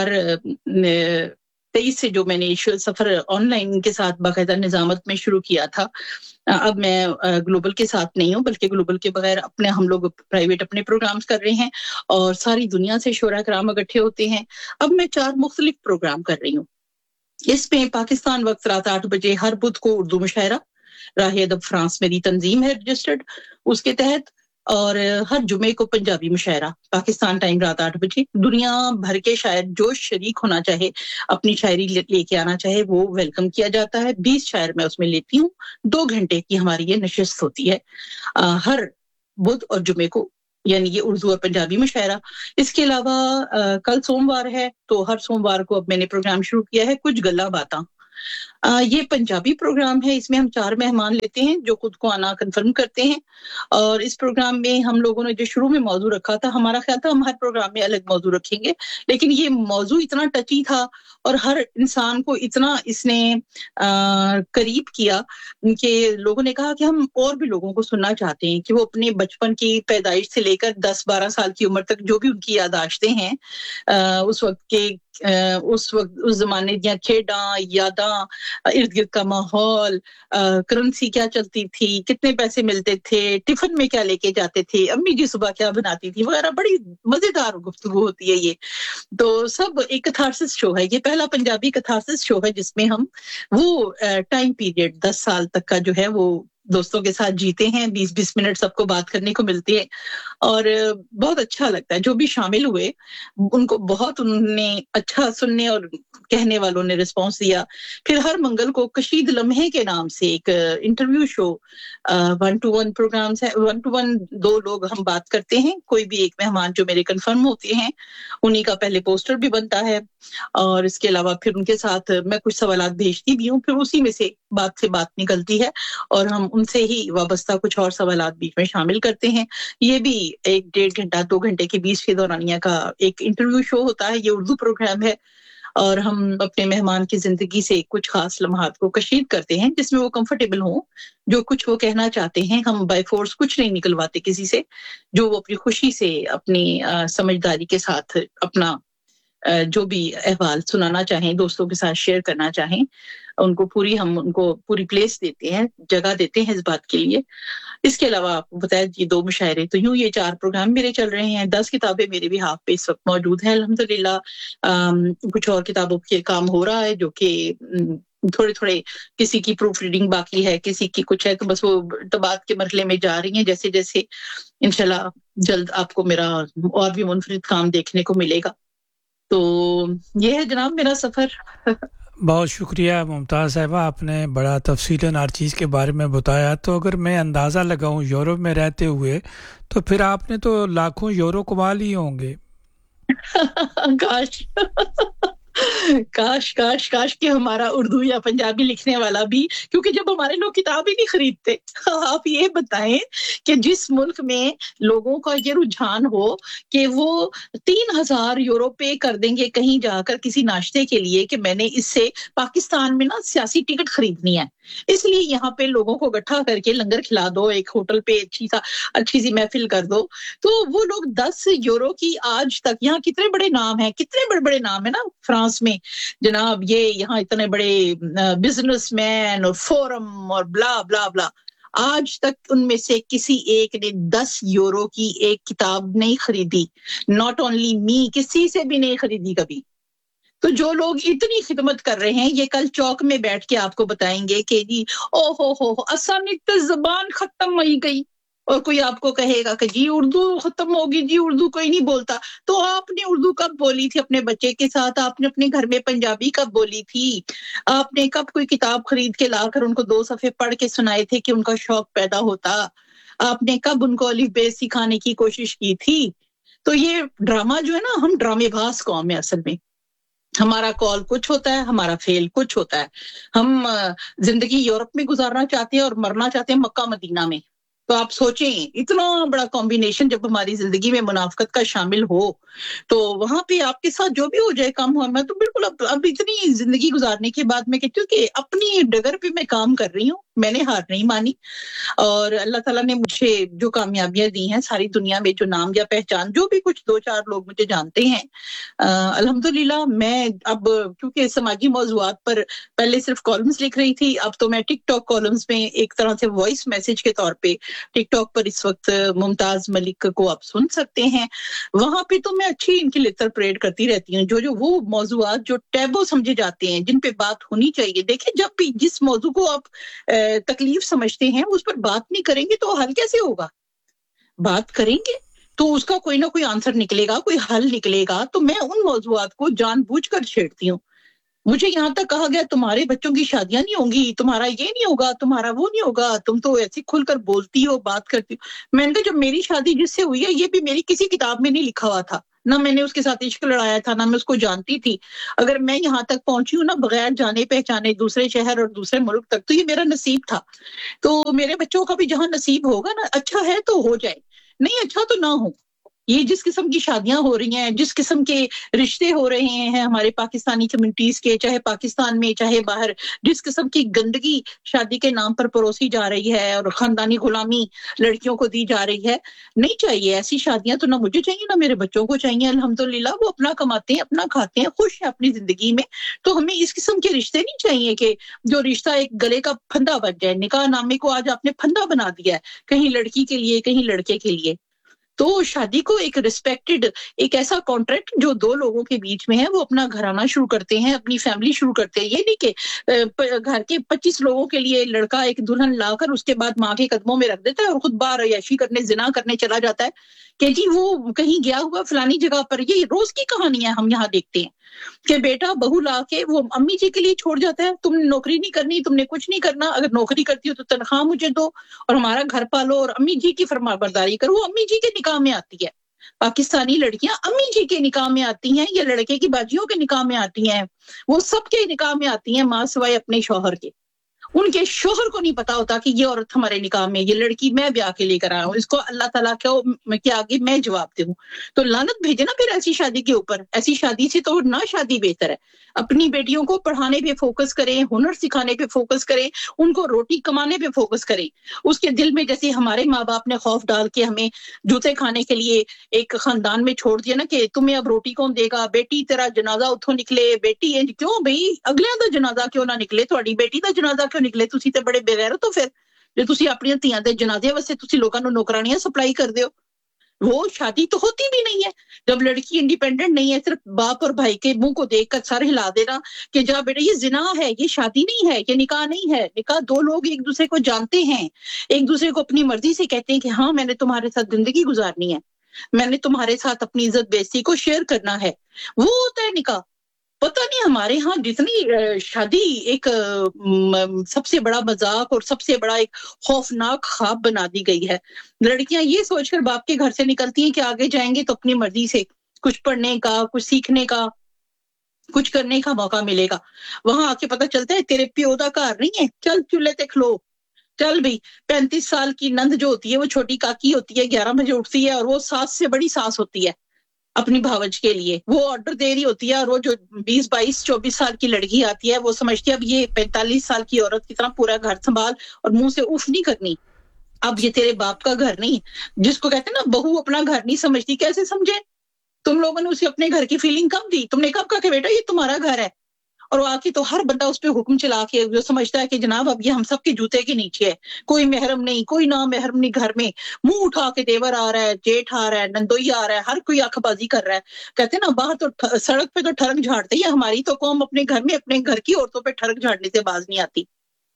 2023 से जो मैंने सफर ऑनलाइन के साथ बाकायदा निजामत में शुरू किया था, अब मैं ग्लोबल के साथ नहीं हूँ बल्कि ग्लोबल के बगैर अपने हम लोग प्राइवेट अपने प्रोग्राम्स कर रहे हैं और सारी दुनिया से शोरा कराम इकट्ठे होते हैं। अब मैं 4 मुख्तलिफ प्रोग्राम कर रही हूँ। इसमें पाकिस्तान वक्त रात 8 बजे हर बुध को उर्दू मुशायरा, राह अदब फ्रांस मेरी तंजीम है रजिस्टर्ड उसके तहत, और हर जुमे को पंजाबी मुशायरा पाकिस्तान टाइम रात 8 बजे। दुनिया भर के शायर जो शरीक होना चाहे, अपनी शायरी लेके आना चाहे, वो वेलकम किया जाता है। 20 शायर मैं उसमें लेती हूँ। 2 घंटे की हमारी ये नशिस्त होती है हर बुध और जुमे को, यानी ये उर्दू और पंजाबी मुशायरा। इसके अलावा कल सोमवार है तो हर सोमवार को अब मैंने प्रोग्राम शुरू किया है कुछ गल्ला बातां। ये पंजाबी प्रोग्राम है, इसमें हम 4 मेहमान लेते हैं जो खुद को आना कंफर्म करते हैं और इस प्रोग्राम में हम लोगों ने जो शुरू में मौजू रखा था, हमारा ख्याल था हम हर प्रोग्राम में अलग मौजू रखेंगे, लेकिन ये मौजू इतना टची था और हर इंसान को इतना इसने करीब किया कि लोगों ने कहा कि हम और भी लोगों को सुनना चाहते हैं कि वो अपने बचपन की पैदाइश से लेकर 10-12 साल की उम्र तक जो भी उनकी यादाश्तें हैं, उस वक्त के उस जमाने दी खेडां, यादां, इर्द गिर्द का माहौल, करेंसी क्या चलती थी, कितने पैसे मिलते थे, टिफिन में क्या लेके जाते थे, अम्मी जी सुबह क्या बनाती थी वगैरह, बड़ी मजेदार गुफ्तगू होती है ये। तो सब एक कैथारसिस शो है, ये पहला पंजाबी कैथारसिस शो है जिसमें हम वो टाइम पीरियड 10 साल तक का जो है वो दोस्तों के साथ जीते हैं। 20-20 मिनट सबको बात करने को मिलती है और बहुत अच्छा लगता है। जो भी शामिल हुए उनको बहुत उन्होंने अच्छा सुनने और कहने वालों ने रिस्पांस दिया। फिर हर मंगल को कशीद लम्हे के नाम से एक इंटरव्यू शो 1-to-1 प्रोग्राम्स है। 1-to-1 2 लोग हम बात करते हैं, कोई भी एक मेहमान जो मेरे कंफर्म होते हैं उन्हीं का पहले पोस्टर भी बनता है और इसके अलावा फिर उनके साथ मैं कुछ सवालात भेजती भी हूँ, फिर उसी में से बात निकलती है और हम उनसे ही वाबस्ता कुछ और सवालात बीच में शामिल करते हैं। ये भी 1-1.5 घंटा 2 घंटे के बीच के दौरानिया का एक इंटरव्यू शो होता है। ये उर्दू प्रोग्राम है और हम अपने मेहमान की जिंदगी से कुछ खास लम्हात को कशीद करते हैं जिसमें वो कंफर्टेबल हों, जो कुछ वो कहना चाहते हैं। हम बाय फोर्स कुछ नहीं निकलवाते किसी से, जो वो अपनी खुशी से अपनी समझदारी के साथ अपना जो भी अहवाल सुनाना चाहें, दोस्तों के साथ शेयर करना चाहें, हम उनको पूरी प्लेस देते हैं, जगह देते हैं इस बात के लिए। इसके अलावा आपको बताया ये 2 मुशायरे, तो यूं ये 4 प्रोग्राम मेरे चल रहे हैं। 10 किताबें मेरे भी हाथ पे इस वक्त मौजूद हैं अल्हम्दुलिल्लाह। कुछ और किताबों के काम हो रहा है जो कि थोड़े किसी की प्रूफ रीडिंग बाकी है, किसी की कुछ है, तो बस वो तबाद के मरहले में जा रही हैं। जैसे जैसे इंशाल्लाह जल्द आपको मेरा और भी मुनफरिद काम देखने को मिलेगा। तो ये है जनाब मेरा सफर। बहुत शुक्रिया मुमताज़ साहिबा, आपने बड़ा तफसीलन हर चीज़ के बारे में बताया। तो अगर मैं अंदाज़ा लगाऊं यूरोप में रहते हुए, तो फिर आपने तो लाखों यूरो कमा लिए होंगे। काश काश काश काश कि हमारा उर्दू या पंजाबी लिखने वाला भी, क्योंकि जब हमारे लोग किताब ही नहीं खरीदते। आप ये बताएं कि जिस मुल्क में लोगों का ये रुझान हो कि वो 3000 यूरो पे कर देंगे कहीं जाकर किसी नाश्ते के लिए कि मैंने इससे पाकिस्तान में ना सियासी टिकट खरीदनी है, इसलिए यहाँ पे लोगों को इकट्ठा करके लंगर खिला दो, एक होटल पे अच्छी सी महफिल कर दो, तो वो लोग 10 यूरो की आज तक, यहाँ कितने बड़े नाम है, कितने बड़े बड़े नाम है ना फ्रांस में जनाब, ये यहाँ इतने बड़े बिजनेसमैन और फोरम और ब्ला ब्ला ब्ला, आज तक उनमें से किसी एक ने 10 यूरो की एक किताब नहीं खरीदी। नॉट ओनली मी, किसी से भी नहीं खरीदी कभी। तो जो लोग इतनी खिदमत कर रहे हैं, ये कल चौक में बैठ के आपको बताएंगे कि जी ओ हो आसानी तो जुबान खत्म हो गई, और कोई आपको कहेगा कि जी उर्दू खत्म होगी, जी उर्दू कोई नहीं बोलता। तो आपने उर्दू कब बोली थी अपने बच्चे के साथ? आपने अपने घर में पंजाबी कब बोली थी? आपने कब कोई किताब खरीद के लाकर उनको 2 सफ़े पढ़ के सुनाए थे कि उनका शौक पैदा होता? आपने कब उनको अलिफ बे सिखाने की कोशिश की थी? तो ये ड्रामा जो है ना, हम ड्रामेबाज कौम है असल में। हमारा कॉल कुछ होता है, हमारा फेल कुछ होता है। हम जिंदगी यूरोप में गुजारना चाहते हैं और मरना चाहते हैं मक्का मदीना में। तो आप सोचें, इतना बड़ा कॉम्बिनेशन जब हमारी जिंदगी में मुनाफकत का शामिल हो, तो वहां पे आपके साथ जो भी हो जाए काम हुआ। मैं तो बिल्कुल अब इतनी जिंदगी गुजारने के बाद मैं कहती हूँ कि अपनी डगर पे मैं काम कर रही हूँ, मैंने हार नहीं मानी, और अल्लाह ताला ने मुझे जो कामयाबियां दी हैं, सारी दुनिया में जो नाम या पहचान, जो भी कुछ 2-4 लोग मुझे जानते हैं, अल्हम्दुलिल्लाह। मैं अब क्योंकि समाजी मौज़ूआत पर पहले सिर्फ कॉलम्स लिख रही थी, अब तो मैं टिकटॉक कॉलम्स में एक तरह से वॉइस मैसेज के तौर पे टिकटॉक पर इस वक्त मुमताज मलिक को आप सुन सकते हैं। वहां पे तो मैं अच्छी इनकी लिटर परेड करती रहती हूँ, जो वो मौजूआत जो टैबू समझे जाते हैं, जिन पे बात होनी चाहिए। देखिए, जब भी जिस मौजू को आप तकलीफ समझते हैं उस पर बात नहीं करेंगे तो हल कैसे होगा? बात करेंगे तो उसका कोई ना कोई आंसर निकलेगा, कोई हल निकलेगा। तो मैं उन मौजूआत को जानबूझकर छेड़ती हूँ। मुझे यहाँ तक कहा गया तुम्हारे बच्चों की शादियां नहीं होंगी, तुम्हारा ये नहीं होगा, तुम्हारा वो नहीं होगा, तुम तो ऐसे खुलकर बोलती हो, बात करती हो। मैंने कहा, जब मेरी शादी जिससे हुई है, ये भी मेरी किसी किताब में नहीं लिखा हुआ था, ना मैंने उसके साथ इश्क लड़ाया था, ना मैं उसको जानती थी। अगर मैं यहाँ तक पहुंची हूँ ना बगैर जाने पहचाने दूसरे शहर और दूसरे मुल्क तक, तो ये मेरा नसीब था। तो मेरे बच्चों का भी जहाँ नसीब होगा ना, अच्छा है तो हो जाए, नहीं अच्छा तो ना हो। ये जिस किस्म की शादियां हो रही हैं, जिस किस्म के रिश्ते हो रहे हैं हमारे पाकिस्तानी कम्युनिटीज के, चाहे पाकिस्तान में चाहे बाहर, जिस किस्म की गंदगी शादी के नाम पर परोसी जा रही है और खानदानी गुलामी लड़कियों को दी जा रही है, नहीं चाहिए ऐसी शादियां। तो ना मुझे चाहिए ना मेरे बच्चों को चाहिए। अल्हम्दुलिल्लाह वो अपना कमाते हैं, अपना खाते हैं, खुश है अपनी जिंदगी में। तो हमें इस किस्म के रिश्ते नहीं चाहिए कि जो रिश्ता एक गले का फंदा बन जाए। निकाह नामे को आज आपने फंदा बना दिया है, कहीं लड़की के लिए कहीं लड़के के लिए। तो शादी को एक रिस्पेक्टेड, एक ऐसा कॉन्ट्रैक्ट जो 2 लोगों के बीच में है, वो अपना घराना शुरू करते हैं, अपनी फैमिली शुरू करते हैं। ये नहीं कि घर के 25 लोगों के लिए लड़का एक दुल्हन लाकर उसके बाद माँ के कदमों में रख देता है और खुद बाहर अय्याशी करने, जिना करने चला जाता है कि जी वो कहीं गया हुआ फलानी जगह पर। ये रोज की कहानियां हम यहाँ देखते हैं कि बेटा बहू ला के वो अम्मी जी के लिए छोड़ जाता है, तुमने नौकरी नहीं करनी, तुमने कुछ नहीं करना, अगर नौकरी करती हो तो तनख्वाह मुझे दो और हमारा घर पालो और अम्मी जी की फरमाबरदारी करो। वो अम्मी जी के निकाह में आती है। पाकिस्तानी लड़कियां अम्मी जी के निकाह में आती हैं या लड़के की बाजियों के निकाह में आती हैं, वो सबके निकाह में आती हैं मां सिवाय अपने शौहर के। ان کے شوہر کو نہیں پتا ہوتا کہ یہ عورت ہمارے نکاح میں، یہ لڑکی میں بیاہ کے لے کر آیا ہوں، اس کو اللہ تعالیٰ کے آگے میں جواب دوں. تو لعنت بھیجے نا پھر ایسی شادی کے اوپر. ایسی شادی سے تو نہ شادی بہتر ہے. اپنی بیٹیوں کو پڑھانے پہ فوکس کریں، ہنر سکھانے پہ فوکس کریں، ان کو روٹی کمانے پہ فوکس کریں. اس کے دل میں جیسے ہمارے ماں باپ نے خوف ڈال کے ہمیں جوتے کھانے کے لیے ایک خاندان میں چھوڑ دیا نا کہ تمہیں اب روٹی کون دے گا، بیٹی تیرا جنازہ اتھوں نکلے، بیٹی کیوں بھئی اگلے دا جنازہ کیوں نہ نکلے، تھوڑی بیٹی دا جنازہ کیوں نکلے، تسی تے بڑے بغیرت ہو پھر جو تسی اپنی تیاں دے جنازے واسطے تسی لوکاں نو نوکرانیاں سپلائی کر دیو. وہ شادی تو ہوتی بھی نہیں ہے جب لڑکی انڈیپینڈنٹ نہیں ہے. صرف باپ اور بھائی کے منہ کو دیکھ کر سر ہلا دینا کہ جا بیٹا یہ زنا ہے، یہ شادی نہیں ہے، یہ نکاح نہیں ہے. نکاح دو لوگ ایک دوسرے کو جانتے ہیں، ایک دوسرے کو اپنی مرضی سے کہتے ہیں کہ ہاں میں نے تمہارے ساتھ زندگی گزارنی ہے، میں نے تمہارے ساتھ اپنی عزت بیزتی کو شیئر کرنا ہے. وہ ہوتا ہے نکاح. پتہ نہیں ہمارے ہاں جتنی شادی ایک سب سے بڑا مذاق اور سب سے بڑا ایک خوفناک خواب بنا دی گئی ہے. لڑکیاں یہ سوچ کر باپ کے گھر سے نکلتی ہیں کہ آگے جائیں گے تو اپنی مرضی سے کچھ پڑھنے کا، کچھ سیکھنے کا، کچھ کرنے کا موقع ملے گا. وہاں آ کے پتہ چلتا ہے تیرے پیو دا گھر نہیں ہے، چل چولہے تے کھلو. چل بھئی 35 سال کی نند جو ہوتی ہے وہ چھوٹی کاکی ہوتی ہے، 11 بجے اٹھتی ہے اور وہ ساس سے بڑی ساس ہوتی ہے اپنی بھاوج کے لیے. وہ آرڈر دے رہی ہوتی ہے اور وہ جو 20 22 24 سال کی لڑکی آتی ہے وہ سمجھتی ہے اب یہ 45 سال کی عورت کی طرح پورا گھر سنبھال اور منہ سے اف نہیں کرنی. اب یہ تیرے باپ کا گھر نہیں. جس کو کہتے ہیں نا بہو اپنا گھر نہیں سمجھتی، کیسے سمجھے؟ تم لوگوں نے اسے اپنے گھر کی فیلنگ کب دی؟ تم نے کب کہا کہ بیٹا یہ تمہارا گھر ہے؟ اور وہ آ کے تو ہر بندہ اس پہ حکم چلا کے جو سمجھتا ہے کہ جناب اب یہ ہم سب کے جوتے کے نیچے ہے، کوئی محرم نہیں، کوئی نامحرم نہیں گھر میں. منہ اٹھا کے دیور آ رہا ہے، جیٹھ آ رہا ہے، نندوئی آ رہا ہے، ہر کوئی آنکھ بازی کر رہا ہے. کہتے ہیں نا باہر تو سڑک پہ تو ٹھڑک جھاڑتے ہی، ہماری تو قوم اپنے گھر میں اپنے گھر کی عورتوں پہ ٹھڑک جھاڑنے سے باز نہیں آتی.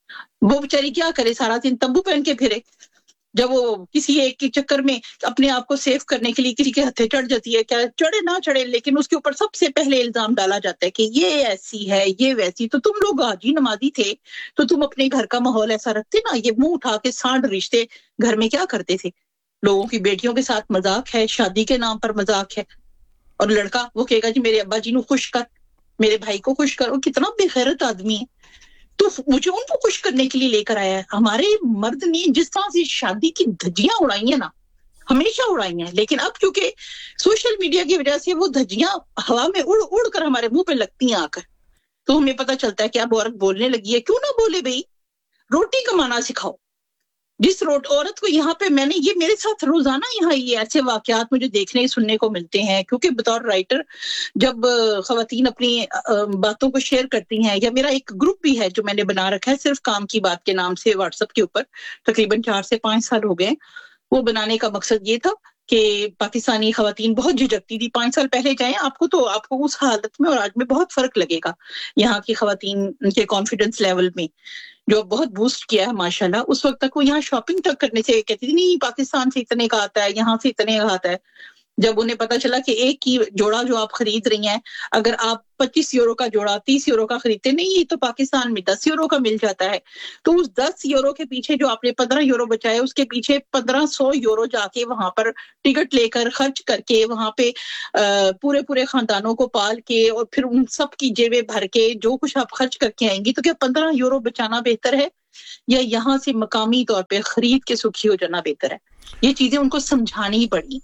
وہ بیچاری کیا کرے، سارا دن تمبو پہن کے پھرے. جب وہ کسی ایک کے چکر میں اپنے آپ کو سیف کرنے کے لیے کسی کے ہتھے چڑھ جاتی ہے، کیا چڑھے نہ چڑھے لیکن اس کے اوپر سب سے پہلے الزام ڈالا جاتا ہے کہ یہ ایسی ہے، یہ ویسی. تو تم لوگ حاجی نمازی تھے تو تم اپنے گھر کا ماحول ایسا رکھتے نا. یہ منہ اٹھا کے سانڈ رشتے گھر میں کیا کرتے تھے؟ لوگوں کی بیٹیوں کے ساتھ مذاق ہے، شادی کے نام پر مذاق ہے. اور لڑکا وہ کہے گا جی میرے ابا جی نو خوش کر، میرے بھائی کو خوش کر. وہ کتنا بے غیرت آدمی ہے. تو مجھے ان کو خوش کرنے کے لیے لے کر آیا ہے. ہمارے مرد نے جس طرح سے شادی کی دھجیاں اڑائی ہیں نا، ہمیشہ اڑائی ہیں، لیکن اب چونکہ سوشل میڈیا کی وجہ سے وہ دھجیاں ہوا میں اڑ اڑ کر ہمارے منہ پہ لگتی ہیں آ کر، تو ہمیں پتہ چلتا ہے کہ اب عورت بولنے لگی ہے. کیوں نہ بولے بھئی؟ روٹی کمانا سکھاؤ. جس عورت کو یہاں پہ میں نے یہ میرے ساتھ روزانہ یہاں یہ ایسے واقعات مجھے دیکھنے سننے کو ملتے ہیں، کیونکہ بطور رائٹر جب خواتین اپنی باتوں کو شیئر کرتی ہیں، یا میرا ایک گروپ بھی ہے جو میں نے بنا رکھا ہے صرف کام کی بات کے نام سے واٹس ایپ کے اوپر، تقریباً 4 سے 5 سال ہو گئے. وہ بنانے کا مقصد یہ تھا کہ پاکستانی خواتین بہت جھجکتی تھی. 5 سال پہلے جائیں آپ کو اس حالت میں اور آج میں بہت فرق لگے گا. یہاں کی خواتین کے کانفیڈنس لیول میں جو بہت بوسٹ کیا ہے ماشاءاللہ. اس وقت تک وہ یہاں شاپنگ تک کرنے سے کہتی تھی نہیں پاکستان سے اتنے کا آتا ہے، یہاں سے اتنے کا آتا ہے. جب انہیں پتا چلا کہ ایک کی جوڑا جو آپ خرید رہی ہیں، اگر آپ 25 یورو کا جوڑا 30 یورو کا خریدتے، نہیں یہ تو پاکستان میں 10 یورو کا مل جاتا ہے. تو اس 10 یورو کے پیچھے جو آپ نے 15 یورو بچائے، اس کے پیچھے 1500 یورو جا کے وہاں پر ٹکٹ لے کر خرچ کر کے وہاں پہ پورے خاندانوں کو پال کے اور پھر ان سب کی جیبیں بھر کے جو کچھ آپ خرچ کر کے آئیں گی، تو کیا 15 یورو بچانا بہتر ہے یا یہاں سے مقامی طور پہ خرید کے سکھی ہو جانا بہتر ہے؟ یہ چیزیں ان کو سمجھانی پڑی.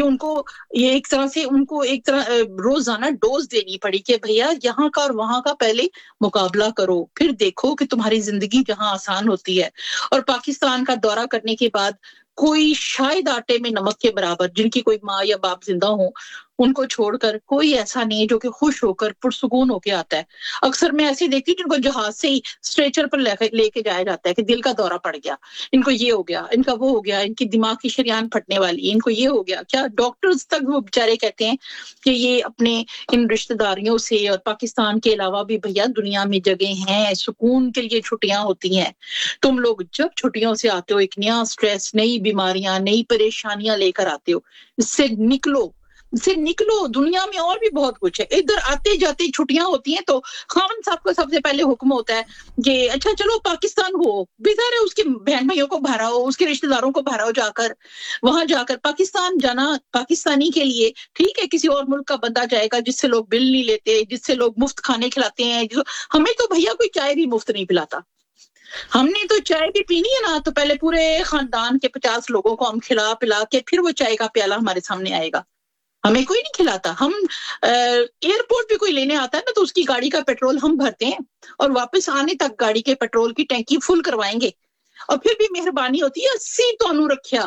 یہ ایک طرح سے ان کو ایک طرح روزانہ ڈوز دینی پڑی کہ بھیا یہاں کا اور وہاں کا پہلے مقابلہ کرو، پھر دیکھو کہ تمہاری زندگی جہاں آسان ہوتی ہے. اور پاکستان کا دورہ کرنے کے بعد کوئی شاید آٹے میں نمک کے برابر، جن کی کوئی ماں یا باپ زندہ ہوں، ان کو چھوڑ کر کوئی ایسا نہیں جو کہ خوش ہو کر پرسکون ہو کے آتا ہے. اکثر میں ایسے دیکھتی ہوں جن کو جہاز سے ہی اسٹریچر پر لے کے جایا جاتا ہے کہ دل کا دورہ پڑ گیا، ان کو یہ ہو گیا، ان کا وہ ہو گیا، ان کی دماغ کی شریان پھٹنے والی، ان کو یہ ہو گیا. کیا ڈاکٹرز تک وہ بیچارے کہتے ہیں کہ یہ اپنے ان رشتہ داریوں سے اور پاکستان کے علاوہ بھی بھیا دنیا میں جگہ ہیں، سکون کے لیے چھٹیاں ہوتی ہیں. تم لوگ جب چھٹیوں سے آتے ہو ایک نیا سٹریس، نئی بیماریاں، نئی پریشانیاں لے کر آتے ہو. اس سے نکلو. دنیا میں اور بھی بہت کچھ ہے. ادھر آتے جاتے چھٹیاں ہوتی ہیں تو خاوند صاحب کو سب سے پہلے حکم ہوتا ہے کہ اچھا چلو پاکستان ہو، بظاہر ہے اس کے بہن بھائیوں کو بھراؤ، اس کے رشتہ داروں کو بھراؤ، وہاں جا کر پاکستان جانا پاکستانی کے لیے ٹھیک ہے. کسی اور ملک کا بندہ جائے گا جس سے لوگ بل نہیں لیتے، جس سے لوگ مفت کھانے کھلاتے ہیں. ہمیں تو بھیا کوئی چائے بھی مفت نہیں پلاتا. ہم نے تو چائے بھی پینی ہے نا تو پہلے پورے خاندان کے 50 لوگوں کو ہم کھلا پلا کے پھر وہ چائے کا پیالہ ہمارے سامنے آئے گا. ہمیں کوئی نہیں کھلاتا. ہم ایئرپورٹ پہ کوئی لینے آتا ہے نا تو اس کی گاڑی کا پیٹرول ہم بھرتے ہیں اور واپس آنے تک گاڑی کے پیٹرول کی ٹینکی فل کروائیں گے. اور پھر بھی مہربانی ہوتی ہے 80 تونوں رکھیا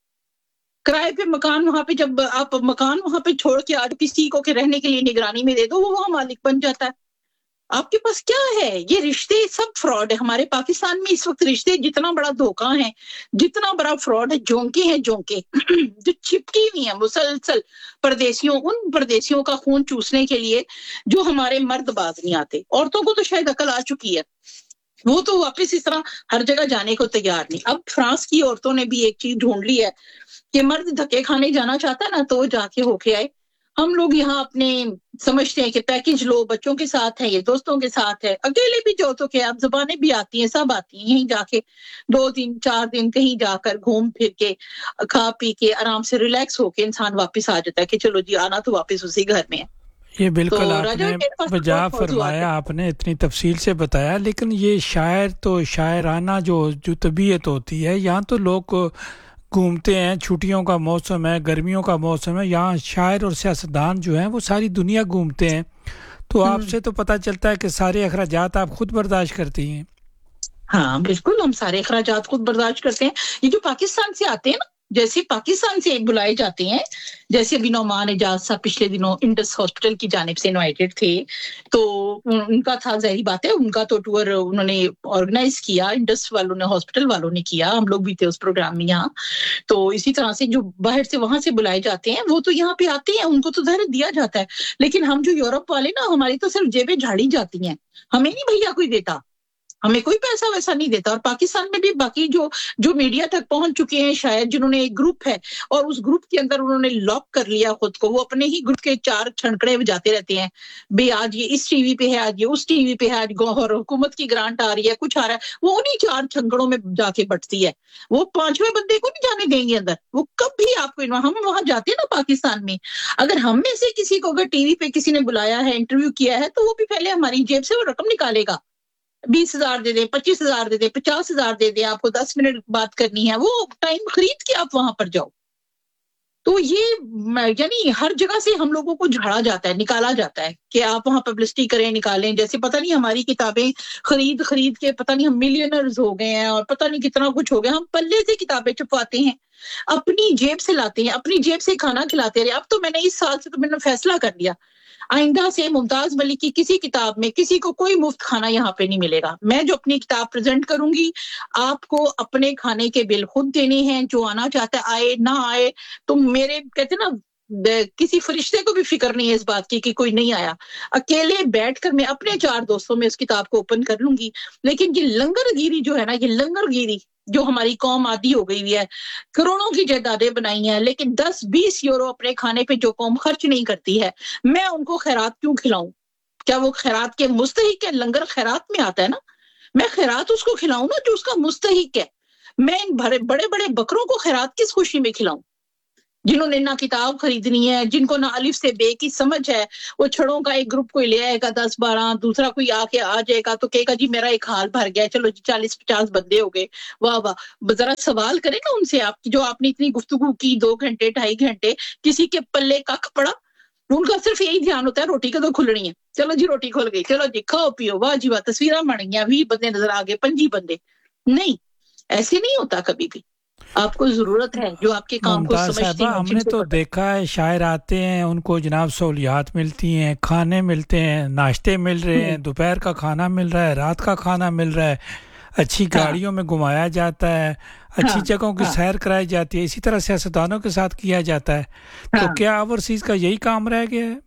کرائے پہ مکان. وہاں پہ جب آپ مکان وہاں پہ چھوڑ کے آج کسی کو کہ رہنے کے لیے نگرانی میں دے دو وہ وہاں مالک بن جاتا ہے. آپ کے پاس کیا ہے؟ یہ رشتے سب فراڈ ہے. ہمارے پاکستان میں اس وقت رشتے جتنا بڑا دھوکہ ہے, جتنا بڑا فراڈ ہے, جونکے ہیں جونکے جو چپکی ہوئی ہیں مسلسل پردیسیوں, ان پردیسیوں کا خون چوسنے کے لیے جو ہمارے مرد باز نہیں آتے. عورتوں کو تو شاید عقل آ چکی ہے, وہ تو واپس اس طرح ہر جگہ جانے کو تیار نہیں. اب فرانس کی عورتوں نے بھی ایک چیز ڈھونڈ لی ہے کہ مرد دھکے کھانے جانا چاہتا ہے نا تو وہ جا کے ہو کے آئے. ہم لوگ یہاں اپنے سمجھتے ہیں کہ پیکج لو, بچوں کے ساتھ ہے, یہ دوستوں کے ساتھ ہے, اکیلے بھی جو تو کہ اب زبانیں بھی آتی ہیں, سب آتی ہیں. یہیں جا کے 2 دن 4 دن کہیں جا کر گھوم پھر کے کھا پی کے آرام سے ریلیکس ہو کے انسان واپس آ جاتا ہے کہ چلو جی آنا تو واپس اسی گھر میں ہے. یہ بالکل آپ نے بجا فرمایا, آپ نے اتنی تفصیل سے بتایا. لیکن یہ شاعر تو شاعرانہ جو طبیعت ہوتی ہے, یہاں تو لوگ گھومتے ہیں, چھٹیوں کا موسم ہے, گرمیوں کا موسم ہے, یہاں شاعر اور سیاستدان جو ہیں وہ ساری دنیا گھومتے ہیں. تو آپ سے تو پتہ چلتا ہے کہ سارے اخراجات آپ خود برداشت کرتی ہیں. ہاں بالکل, ہم سارے اخراجات خود برداشت کرتے ہیں. یہ جو پاکستان سے آتے ہیں نا, جیسے پاکستان سے بلائے جاتے ہیں, جیسے ابھی نعمان اعجاز صاحب پچھلے دنوں انڈس ہاسپٹل کی جانب سے انوائٹڈ تھے, تو ان کا تھا, ظاہری بات ہے ان کا تو ٹور انہوں نے آرگنائز کیا, انڈس والوں نے, ہاسپٹل والوں نے کیا, ہم لوگ بھی تھے اس پروگرام میں یہاں. تو اسی طرح سے جو باہر سے وہاں سے بلائے جاتے ہیں وہ تو یہاں پہ آتے ہیں, ان کو تو ظاہر دیا جاتا ہے. لیکن ہم جو یورپ والے نا, ہماری تو صرف جیبیں جھاڑی جاتی ہیں, ہمیں نہیں بھیا کوئی دیتا, ہمیں کوئی پیسہ ویسا نہیں دیتا. اور پاکستان میں بھی باقی جو میڈیا تک پہنچ چکے ہیں شاید, جنہوں نے ایک گروپ ہے اور اس گروپ کے اندر انہوں نے لاک کر لیا خود کو, وہ اپنے ہی گروپ کے 4 چھنکڑے بجاتے رہتے ہیں, بے آج یہ اس ٹی وی پہ ہے, آج یہ اس ٹی وی پہ ہے, آج گوہر حکومت کی گرانٹ آ رہی ہے, کچھ آ رہا ہے, وہ انہیں 4 چھنکڑوں میں جا کے بٹتی ہے. وہ 5ویں بندے کو نہیں جانے دیں گے اندر. وہ کب بھی آپ کو, ہم وہاں جاتے ہیں نا پاکستان میں, اگر ہم میں سے کسی کو اگر ٹی وی پہ کسی نے بلایا ہے, انٹرویو کیا ہے, تو وہ بھی پہلے ہماری جیب سے وہ رقم نکالے گا. 20,000 دے دیں, 25,000 دے دیں, 50,000 دے دیں, آپ کو 10 منٹ بات کرنی ہے, وہ ٹائم خرید کے آپ وہاں پر جاؤ. تو یہ یعنی ہر جگہ سے ہم لوگوں کو جھاڑا جاتا ہے, نکالا جاتا ہے کہ آپ وہاں پبلسٹی کریں, نکالیں. جیسے پتہ نہیں ہماری کتابیں خرید کے پتہ نہیں ہم ملینرز ہو گئے ہیں اور پتہ نہیں کتنا کچھ ہو گیا. ہم پلے سے کتابیں چھپواتے ہیں, اپنی جیب سے لاتے ہیں, اپنی جیب سے کھانا کھلاتے رہے. اب تو میں نے اس سال سے تو میں نے فیصلہ کر لیا, آئندہ سے ممتاز ملک کی کسی کتاب میں کسی کو کوئی مفت کھانا یہاں پہ نہیں ملے گا. میں جو اپنی کتاب پریزنٹ کروں گی, آپ کو اپنے کھانے کے بل خود دینے ہیں. جو آنا چاہتا ہے آئے, نہ آئے. تو میرے کہتے نا, کسی فرشتے کو بھی فکر نہیں ہے اس بات کی کہ کوئی نہیں آیا. اکیلے بیٹھ کر میں اپنے 4 دوستوں میں اس کتاب کو اوپن کر لوں گی. لیکن یہ لنگر گیری جو ہے نا, یہ لنگر گیری جو ہماری قوم عادی ہو گئی ہوئی ہے, کروڑوں کی جائیدادیں بنائی ہیں, لیکن 10-20 یورو اپنے کھانے پہ جو قوم خرچ نہیں کرتی ہے, میں ان کو خیرات کیوں کھلاؤں؟ کیا وہ خیرات کے مستحق ہے؟ لنگر خیرات میں آتا ہے نا, میں خیرات اس کو کھلاؤں نا جو اس کا مستحق ہے. میں ان بڑے بڑے بکروں کو خیرات کس خوشی میں کھلاؤں, جنہوں نے نہ کتاب خریدنی ہے, جن کو نہ الف سے بے کی سمجھ ہے. وہ چھڑوں کا ایک گروپ کوئی لے آئے گا 10-12, دوسرا کوئی آ جائے گا تو کہے گا جی میرا ایک حال بھر گیا, چلو جی 40-50 بندے ہو گئے, واہ واہ. ذرا سوال کریں نا ان سے آپ, جو آپ نے اتنی گفتگو کی 2 گھنٹے 2.5 گھنٹے, کسی کے پلے ککھ پڑا؟ ان کا صرف یہی دھیان ہوتا ہے روٹی کا تو کھلنی ہے, چلو جی روٹی کھل گئی, چلو جی کھاؤ پیو, واہ جی واہ, تصویراں بن گیا, 20 بندے نظر آ گئے, 25 بندے. نہیں, ایسے نہیں ہوتا کبھی بھی. آپ کو ضرورت ہے جو آپ کے کام کو ممتاز سمجھتے صاحبہ, ہیں. ہم نے تو دیکھا ہے شاعر آتے ہیں, ان کو جناب سہولیات ملتی ہیں, کھانے ملتے ہیں, ناشتے مل رہے ہیں, دوپہر کا کھانا مل رہا ہے, رات کا کھانا مل رہا ہے, اچھی گاڑیوں میں گھمایا جاتا ہے, اچھی جگہوں کی سیر کرائی جاتی ہے. اسی طرح سیاستدانوں کے ساتھ کیا جاتا ہے. تو کیا اوورسیز کا یہی کام رہ گیا ہے؟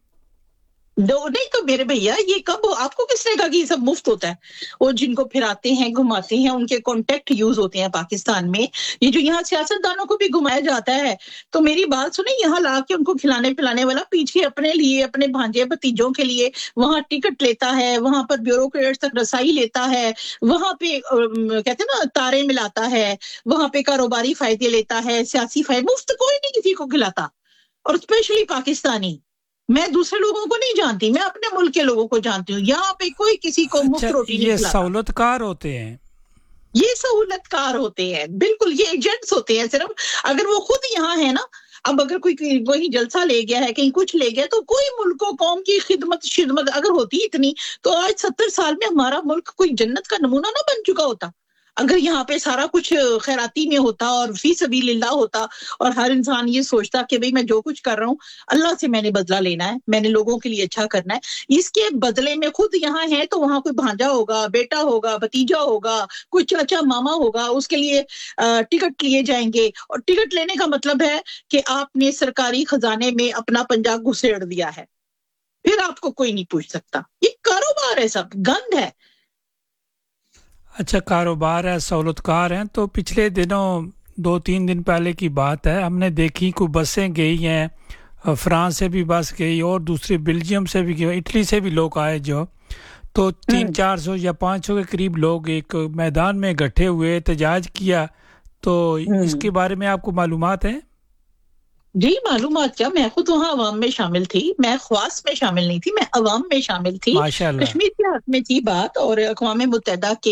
نہیں تو میرے بھیا, یہ کب, آپ کو کس نے کہا کہ یہ سب مفت ہوتا ہے؟ وہ جن کو پھراتے ہیں گھماتے ہیں, ان کے کانٹیکٹ یوز ہوتے ہیں پاکستان میں. یہ جو یہاں سیاستدانوں کو بھی گھمایا جاتا ہے, تو میری بات سنیں, یہاں لا کے ان کو کھلانے پلانے والا پیچھے اپنے لیے, اپنے بھانجے بھتیجوں کے لیے وہاں ٹکٹ لیتا ہے, وہاں پر بیوروکریٹس تک رسائی لیتا ہے, وہاں پہ کہتے ہیں نا تارے ملاتا ہے, وہاں پہ کاروباری فائدے لیتا ہے, سیاسی فائدے. مفت کوئی نہیں کسی کو کھلاتا, اور اسپیشلی پاکستانی. میں دوسرے لوگوں کو نہیں جانتی, میں اپنے ملک کے لوگوں کو جانتی ہوں. یہاں پہ کوئی کسی کو مفت روٹی نہیں یہ کھلاتا. سہولت کار ہوتے ہیں. یہ سہولت کار ہوتے ہیں، بالکل یہ ایجنٹس ہوتے ہیں صرف. اگر وہ خود یہاں ہے نا، اب اگر کوئی وہی جلسہ لے گیا ہے، کہیں کچھ لے گیا، تو کوئی ملک و قوم کی خدمت اگر ہوتی اتنی، تو آج 70 سال میں ہمارا ملک کوئی جنت کا نمونہ نہ بن چکا ہوتا. اگر یہاں پہ سارا کچھ خیراتی میں ہوتا اور فی سبیل اللہ ہوتا، اور ہر انسان یہ سوچتا کہ بھئی میں جو کچھ کر رہا ہوں اللہ سے میں نے بدلہ لینا ہے، میں نے لوگوں کے لیے اچھا کرنا ہے، اس کے بدلے میں خود یہاں ہے تو وہاں کوئی بھانجا ہوگا، بیٹا ہوگا، بھتیجا ہوگا، کوئی چاچا ماما ہوگا، اس کے لیے ٹکٹ لیے جائیں گے. اور ٹکٹ لینے کا مطلب ہے کہ آپ نے سرکاری خزانے میں اپنا پنجہ گھسیڑ دیا ہے، پھر آپ کو کوئی نہیں پوچھ سکتا. یہ کاروبار ہے، سب گند ہے. اچھا کاروبار ہے، سہولت کار ہیں. تو پچھلے دنوں 2-3 دن پہلے کی بات ہے، ہم نے دیکھی کوئی بسیں گئی ہیں، فرانس سے بھی بس گئی اور دوسری بیلجیم سے بھی گئی، اٹلی سے بھی لوگ آئے جو، تو 300-400 یا 500 کے قریب لوگ ایک میدان میں اکٹھے ہوئے، احتجاج کیا. تو اس کے بارے میں آپ کو معلومات ہیں؟ جی معلومات کیا، میں خود وہاں عوام میں شامل تھی، میں خواص میں شامل نہیں تھی، میں عوام میں شامل تھی. ماشاءاللہ. کشمیر کے حق میں تھی بات. اور اقوام متحدہ کے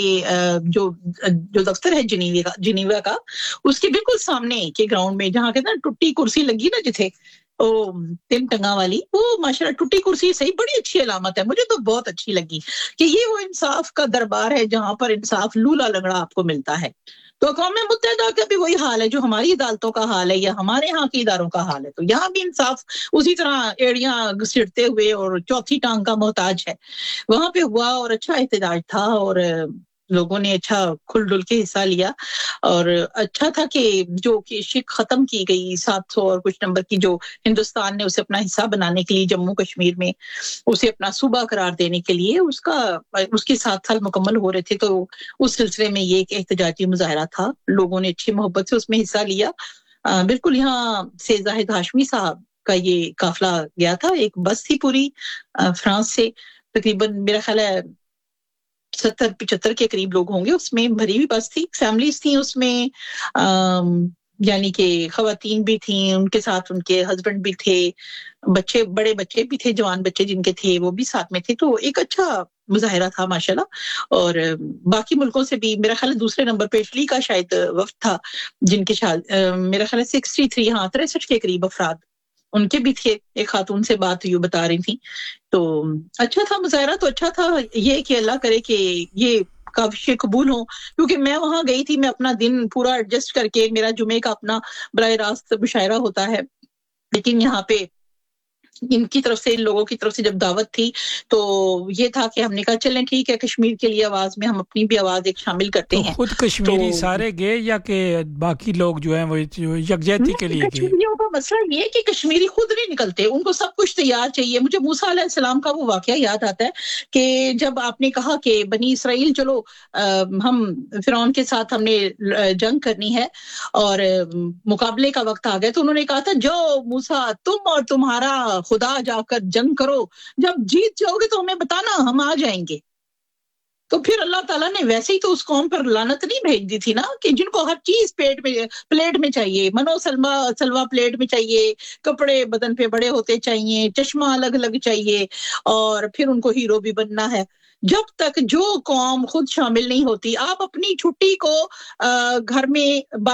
جو دفتر ہے جنیوا کا، اس کے بالکل سامنے کے گراؤنڈ میں، جہاں کہتے ہیں ٹوٹی کرسی لگی نا جتھے وہ 3 ٹنگا والی، وہ ماشاءاللہ ٹوٹی کرسی صحیح بڑی اچھی علامت ہے، مجھے تو بہت اچھی لگی کہ یہ وہ انصاف کا دربار ہے جہاں پر انصاف لولا لنگڑا آپ کو ملتا ہے. تو اقوام متحدہ کا بھی وہی حال ہے جو ہماری عدالتوں کا حال ہے یا ہمارے ہاں کے اداروں کا حال ہے. تو یہاں بھی انصاف اسی طرح ایڑیاں گھسیٹتے ہوئے اور چوتھی ٹانگ کا محتاج ہے. وہاں پہ ہوا اور اچھا احتجاج تھا، اور لوگوں نے اچھا کھل ڈل کے حصہ لیا. اور اچھا تھا کہ جو کہ شک ختم کی گئی 700 اور کچھ نمبر کی، جو ہندوستان نے اسے اپنا حصہ بنانے کے لیے جموں کشمیر میں اسے اپنا صوبہ قرار دینے کے لیے اس کے 7 سال مکمل ہو رہے تھے. تو اس سلسلے میں یہ ایک احتجاجی مظاہرہ تھا، لوگوں نے اچھی محبت سے اس میں حصہ لیا. بالکل یہاں سے زاہد ہاشمی صاحب کا یہ قافلہ گیا تھا، ایک بس تھی پوری فرانس سے، تقریباً میرا خیال ہے 70-75 کے قریب لوگ ہوں گے، اس میں بھری ہوئی بس تھی، فیملیز تھیں اس میں، یعنی کہ خواتین بھی تھیں، ان کے ساتھ ان کے ہسبینڈ بھی تھے، بچے بڑے بچے بھی تھے، جوان بچے جن کے تھے وہ بھی ساتھ میں تھے. تو ایک اچھا مظاہرہ تھا ماشاءاللہ. اور باقی ملکوں سے بھی میرا خیال ہے دوسرے نمبر پہ اٹلی کا شاید وفد تھا، جن کے میرا خیال ہے 63 کے قریب افراد ان کے بھی تھے. ایک خاتون سے بات ہوئی، بتا رہی تھی. تو اچھا تھا مظاہرہ، تو اچھا تھا. یہ کہ اللہ کرے کہ یہ کاوشیں قبول ہوں، کیونکہ میں وہاں گئی تھی، میں اپنا دن پورا ایڈجسٹ کر کے، میرا جمعے کا اپنا براہ راست مشاعرہ ہوتا ہے، لیکن یہاں پہ ان کی طرف سے، ان لوگوں کی طرف سے جب دعوت تھی تو یہ تھا کہ ہم نے کہا چلیں ٹھیک ہے، کشمیر کے لیے آواز میں ہم اپنی بھی آواز ایک شامل کرتے ہیں. خود کشمیری سارے گئے یا کہ باقی لوگ جو ہیں وہ یکجہتی کے لیے گئے؟ کشمیریوں کا مسئلہ یہ ہے کہ کشمیری خود نہیں نکلتے، ان کو سب کچھ تیار چاہیے. مجھے موسیٰ علیہ السلام کا وہ واقعہ یاد آتا ہے کہ جب آپ نے کہا کہ بنی اسرائیل چلو ہم فرعون کے ساتھ ہم نے جنگ کرنی ہے اور مقابلے کا وقت آ گیا، تو انہوں نے کہا تھا جاؤ موسیٰ تم اور تمہارا خدا جا کر جنگ کرو، جب جیت جاؤ گے تو ہمیں بتانا، ہم آ جائیں گے. تو پھر اللہ تعالیٰ نے ویسے ہی تو اس قوم پر لعنت نہیں بھیج دی تھی نا، کہ جن کو ہر چیز پلیٹ میں چاہیے، منو سلوا پلیٹ میں چاہیے، کپڑے بدن پہ بڑے ہوتے چاہیے، چشمہ الگ الگ چاہیے، اور پھر ان کو ہیرو بھی بننا ہے. جب تک جو قوم خود شامل نہیں ہوتی، آپ اپنی چھٹی کو گھر میں